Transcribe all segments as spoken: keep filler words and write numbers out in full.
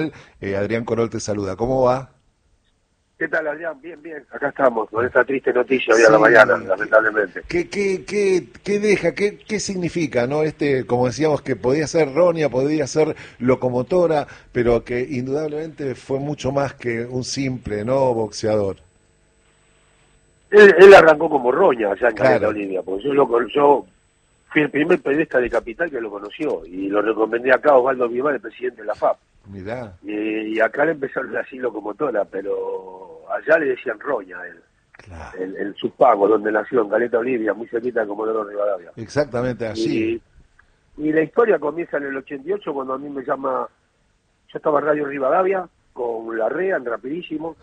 Eh, Adrián Corol te saluda. ¿Cómo va? ¿Qué tal, Adrián? Bien, bien. Acá estamos con esta triste noticia hoy sí, a la mañana, lamentablemente. ¿Qué, qué, qué, qué deja, qué, qué significa, no? Este, como decíamos, que podía ser roña, podía ser locomotora, pero que indudablemente fue mucho más que un simple, ¿no? Boxeador. Él, él arrancó como roña allá en Claro. Caleta Olivia, porque yo, lo, yo fui el primer periodista de Capital que lo conoció y lo recomendé acá a Osvaldo Vivar, el presidente de la F A P. Mirá. Y, y acá le empezaron así locomotora, pero allá le decían roña a él. Claro. En, en Supago, donde nació, en Caleta Olivia, muy cerquita de Comodoro Rivadavia. Exactamente así. Y, y la historia comienza en el ochenta y ocho, cuando a mí me llama, yo estaba en Radio Rivadavia, con la REA, en Rapidísimo,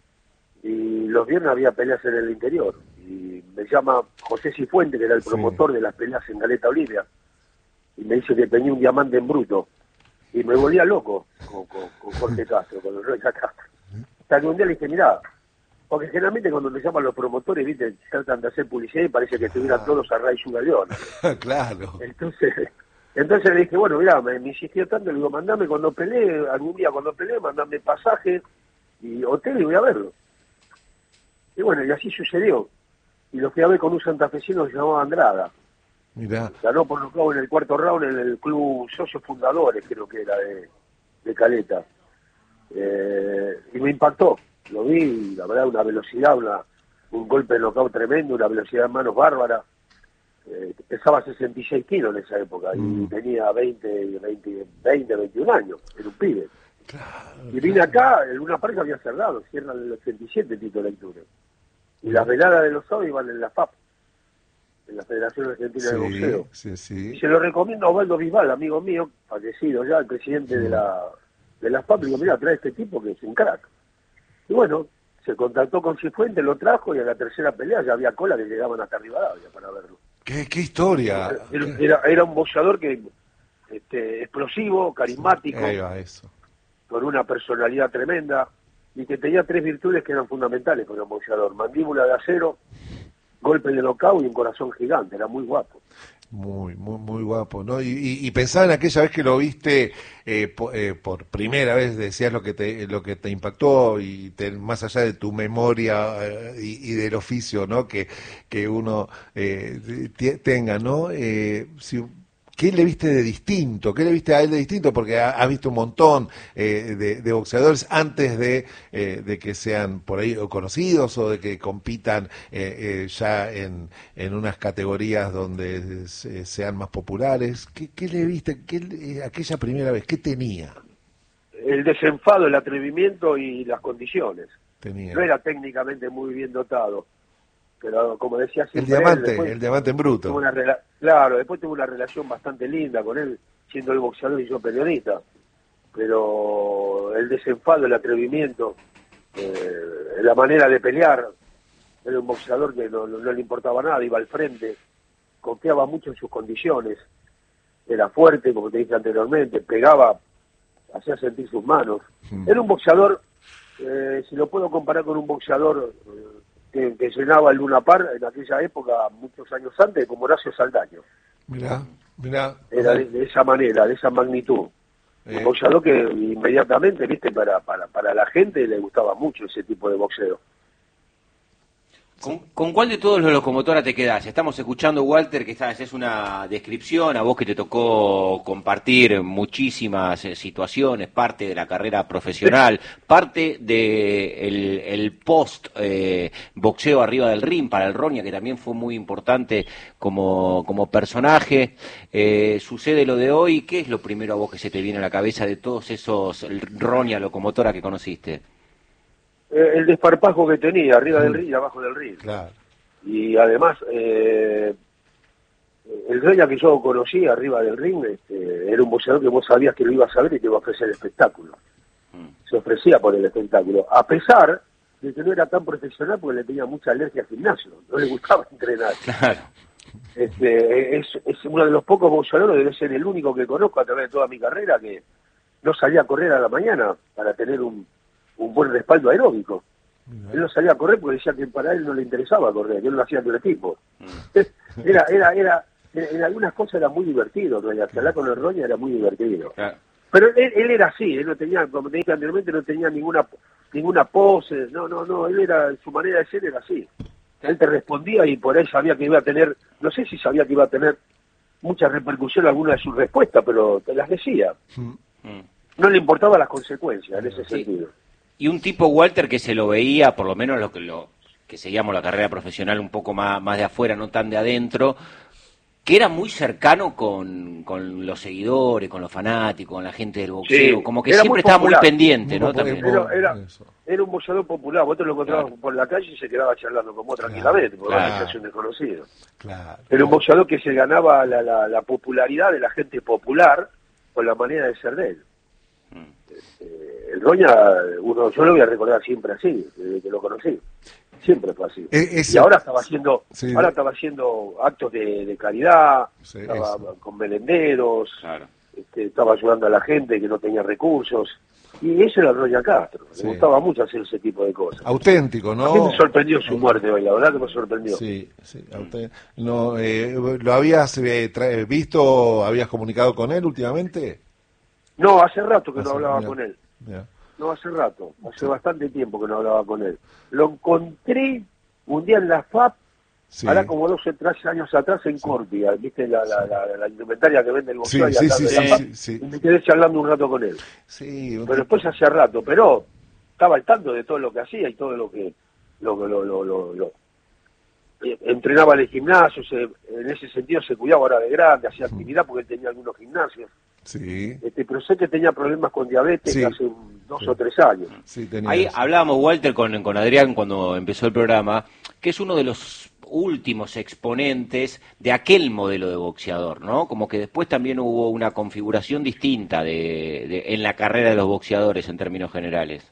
y los viernes había peleas en el interior. Y me llama José Cifuente, que era el promotor sí. de las peleas en Caleta Olivia, y me dice que tenía un diamante en bruto. Y me volvía loco con, con, con Jorge Castro, con el Rocha Castro. Hasta que un día le dije, mirá, porque generalmente cuando me llaman los promotores, viste, tratan de hacer publicidad y parece que estuvieran ah. todos a raíz de un avión. Claro. Entonces, entonces le dije, bueno, mirá, me, me insistió tanto, le digo, mandame cuando pelee, algún día cuando pelee, mandame pasaje y hotel y voy a verlo. Y bueno, y así sucedió. Y lo fui a ver con un santafesino que se llamaba Andrada. Mirá. Ganó por nocaut en el cuarto round en el club Socios Fundadores, creo que era de, de Caleta. Eh, y me impactó. Lo vi, la verdad, una velocidad, una, un golpe de nocaut tremendo, una velocidad de manos bárbara. Eh, pesaba sesenta y seis kilos en esa época mm. y tenía veinte, veinte, veinte, veintiún años. Era un pibe. Claro, y vine claro. acá, en una pareja había cerrado, cierra el ochenta y siete Tito Lectura. Y las veladas de los sábados iban en la F A P, en la Federación Argentina sí, de Boxeo. Sí, sí. Y se lo recomiendo a Osvaldo Bisbal, amigo mío, fallecido ya, el presidente sí. de la de la F A P. Y digo, mira, trae este tipo que es un crack. Y bueno, se contactó con Cifuentes, lo trajo, y a la tercera pelea ya había cola que llegaban hasta Rivadavia para verlo. ¿Qué, qué historia? Era, era, era un boxeador que este, explosivo, carismático, sí, eso. con una personalidad tremenda, y que tenía tres virtudes que eran fundamentales para un boxeador: mandíbula de acero, golpe de nocaut y un corazón gigante. Era muy guapo. Muy, muy, muy guapo, ¿no? Y, y, y pensaba en aquella vez que lo viste eh, po, eh, por primera vez, decías lo que te lo que te impactó, y te, más allá de tu memoria eh, y, y del oficio, ¿no? Que, que uno eh, t- tenga, ¿no? Eh, si, ¿Qué le viste de distinto? ¿Qué le viste a él de distinto? Porque has ha visto un montón eh, de, de boxeadores antes de, eh, de que sean por ahí o conocidos o de que compitan eh, eh, ya en, en unas categorías donde se, sean más populares. ¿Qué, qué le viste qué, eh, aquella primera vez? ¿Qué tenía? El desenfado, el atrevimiento y las condiciones. Tenía. No era técnicamente muy bien dotado, pero como decía siempre el diamante, él, después, el diamante en bruto. Una rela- claro, después tuve una relación bastante linda con él, siendo el boxeador y yo periodista, pero el desenfado, el atrevimiento, eh, la manera de pelear, era un boxeador que no, no, no le importaba nada, iba al frente, confiaba mucho en sus condiciones, era fuerte, como te dije anteriormente, pegaba, hacía sentir sus manos. Hmm. Era un boxeador, eh, si lo puedo comparar con un boxeador eh, Que, que llenaba el Luna Par en aquella época, muchos años antes, como Horacio Saldaño. Mirá, mirá. Era de, de esa manera, de esa magnitud. Eh. Un boxeador que inmediatamente, viste, para, para, para la gente le gustaba mucho ese tipo de boxeo. ¿Con, ¿Con cuál de todos los locomotoras te quedás? Estamos escuchando, Walter, que estás, es una descripción, a vos que te tocó compartir muchísimas eh, situaciones, parte de la carrera profesional, parte de el, el post eh, boxeo arriba del ring para el Roña, que también fue muy importante como, como personaje. Eh, sucede lo de hoy, ¿qué es lo primero a vos que se te viene a la cabeza de todos esos Roña locomotora que conociste? El desparpajo que tenía arriba del ring y abajo del ring. Claro. Y además, eh, el Roña que yo conocí arriba del ring este, era un boxeador que vos sabías que lo ibas a ver y te iba a ofrecer el espectáculo. Mm. Se ofrecía por el espectáculo, a pesar de que no era tan profesional porque le tenía mucha alergia al gimnasio, no le gustaba entrenar. Claro. Este, es, es uno de los pocos boxeadores, debe ser el único que conozco a través de toda mi carrera, que no salía a correr a la mañana para tener un un buen respaldo aeróbico. Uh-huh. Él no salía a correr porque decía que para él no le interesaba correr, que él lo hacía con el equipo. Uh-huh. Era, era, era, en algunas cosas era muy divertido, ¿no? Y hasta hablar con el Roña era muy divertido. Claro. Pero él, él era así, él no tenía, como te dije anteriormente, no tenía ninguna ninguna pose, no, no, no, él era, su manera de ser era así. Él te respondía y por él sabía que iba a tener, no sé si sabía que iba a tener mucha repercusión alguna de sus respuestas, pero te las decía. Mm. No le importaban las consecuencias en ese sí. sentido. Y un tipo, Walter, que se lo veía, por lo menos lo que lo que seguíamos la carrera profesional un poco más, más de afuera, no tan de adentro, que era muy cercano con, con los seguidores, con los fanáticos, con la gente del boxeo, sí, como que siempre muy estaba muy pendiente, ¿no? También. Era, era, era un boxeador popular, vos te lo encontrabas claro. por la calle y se quedaba charlando con vos claro. tranquilamente, por claro. una situación desconocida. Claro. Era un boxeador que se ganaba la, la, la popularidad de la gente popular por la manera de ser de él. Mm. Eh, el Roña, uno, yo lo voy a recordar siempre así, desde que lo conocí. Siempre fue así. Es, y ahora estaba haciendo, sí. ahora estaba haciendo actos de, de caridad, sí, estaba eso. con merenderos, claro. este, estaba ayudando a la gente que no tenía recursos. Y eso era Roña Castro. Sí. Le gustaba mucho hacer ese tipo de cosas. Auténtico, ¿no? A mí me sorprendió su muerte hoy, la verdad que me sorprendió. Sí, sí. No, eh, ¿lo habías eh, tra- visto, habías comunicado con él últimamente? No, hace rato que hace, no hablaba ya, con él. Ya. No, hace rato, hace sí. bastante tiempo que no hablaba con él. Lo encontré un día en la F A P, sí. ahora como dos o tres años atrás en sí. Corpia, ¿viste? La, la, la, la indumentaria que vende el boxeo sí, y sí, sí, la sí, sí. y me quedé charlando un rato con él. Sí, pero después hace rato, pero estaba al tanto de todo lo que hacía y todo lo que lo lo lo, lo, lo entrenaba en el gimnasio, se, en ese sentido se cuidaba ahora de grande, hacía actividad porque él tenía algunos gimnasios. Sí. Este, pero sé que tenía problemas con diabetes sí. hace dos sí. o tres años. Sí, Ahí eso. Hablábamos, Walter, con, con Adrián cuando empezó el programa, que es uno de los últimos exponentes de aquel modelo de boxeador, ¿no? Como que después también hubo una configuración distinta de, de, en la carrera de los boxeadores en términos generales.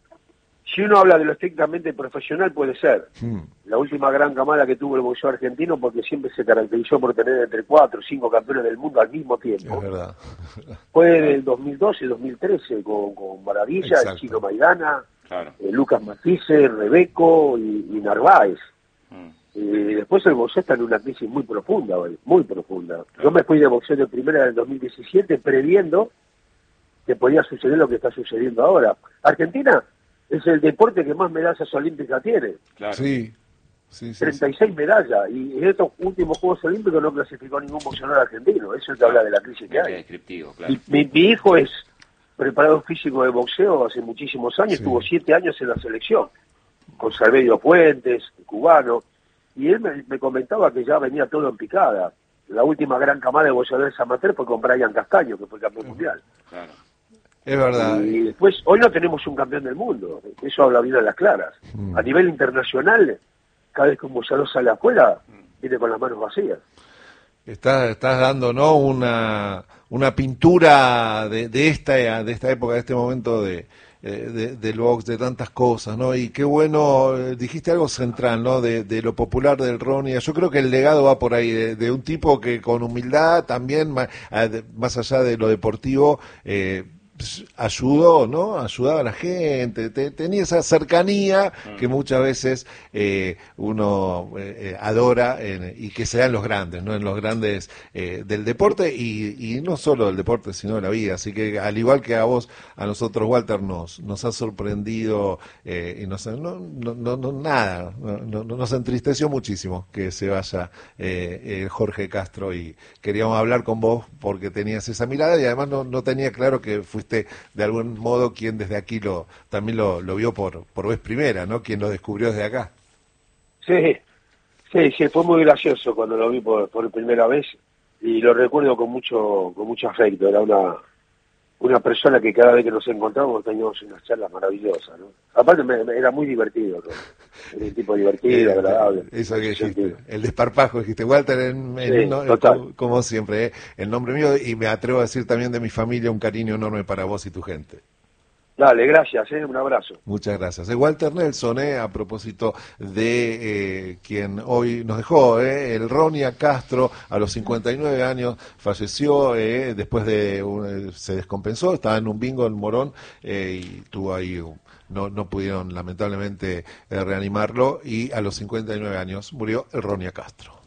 Si uno habla de lo estrictamente profesional, puede ser. Hmm. La última gran camada que tuvo el boxeo argentino, porque siempre se caracterizó por tener entre cuatro o cinco campeones del mundo al mismo tiempo. Es verdad. Fue del dos mil doce, dos mil trece, con, con Maravilla, Exacto. el Chino Maidana, claro. eh, Lucas Matisse, Rebeco y, y Narváez. Hmm. Eh, después el boxeo está en una crisis muy profunda hoy, muy profunda. Claro. Yo me fui de boxeo de primera en el dos mil diecisiete previendo que podía suceder lo que está sucediendo ahora. Argentina es el deporte que más medallas olímpicas tiene. Claro. Sí, sí, sí, treinta y seis sí. medallas. Y en estos últimos Juegos Olímpicos no clasificó ningún boxeador argentino. Eso es que habla de la crisis que hay. Descriptivo, claro. Y, mi, mi hijo es preparador físico de boxeo hace muchísimos años. Sí. Estuvo siete años en la selección. Con Salverio Puentes, cubano. Y él me, me comentaba que ya venía todo en picada. La última gran camada de boxeadores amateur fue con Brian Castaño, que fue campeón mundial. Claro. Es verdad. Y después, hoy no tenemos un campeón del mundo, eso habla bien a las claras. Mm. A nivel internacional, cada vez que un boxeador sale afuera, viene con las manos vacías. Estás, estás dando, ¿no?, una, una pintura de, de esta de esta época, de este momento de, de, del box, de tantas cosas, ¿no? Y qué bueno, dijiste algo central, ¿no?, de, de lo popular del Ronya. Yo creo que el legado va por ahí, de, de un tipo que con humildad también, más, más allá de lo deportivo, eh, ayudó, ¿no? Ayudaba a la gente, te, tenía esa cercanía que muchas veces eh, uno eh, adora en, y que se da en los grandes, ¿no? En los grandes eh, del deporte y, y no solo del deporte, sino de la vida. Así que al igual que a vos, a nosotros, Walter, nos nos ha sorprendido eh, y nos, no, no, no, no nada, no, no, nos entristeció muchísimo que se vaya eh, Jorge Castro y queríamos hablar con vos porque tenías esa mirada y además no, no tenía claro que fuiste de algún modo quien desde aquí lo también lo, lo vio por por vez primera, ¿no? Quien lo descubrió desde acá. Sí, sí, sí, fue muy gracioso cuando lo vi por, por primera vez y lo recuerdo con mucho con mucho afecto. Era una una persona que cada vez que nos encontrábamos teníamos unas charlas maravillosas, ¿no? Aparte me, me, era muy divertido, ¿no? Era un tipo divertido, eh, agradable. Eso que dijiste, el desparpajo, dijiste, Walter, en, en, sí, no, como, como siempre, ¿eh? El nombre mío y me atrevo a decir también de mi familia un cariño enorme para vos y tu gente. Dale, gracias, ¿eh? Un abrazo. Muchas gracias. Es Walter Nelson, ¿eh? A propósito de eh, quien hoy nos dejó, ¿eh? El Ronya Castro, a los cincuenta y nueve años, falleció, eh, después de, un, se descompensó, estaba en un bingo en Morón, eh, y tuvo ahí, un, no, no pudieron lamentablemente eh, reanimarlo, y a los cincuenta y nueve años murió el Ronya Castro.